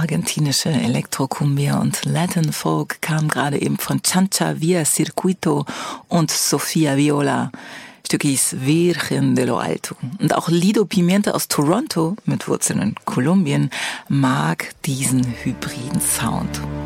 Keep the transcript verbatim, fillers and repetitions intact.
argentinische Elektro-Cumbia und Latin Folk kam gerade eben von Chancha Via Circuito und Sofia Viola. Stück hieß Virgen de lo Alto. Und auch Lido Pimienta aus Toronto mit Wurzeln in Kolumbien mag diesen hybriden Sound.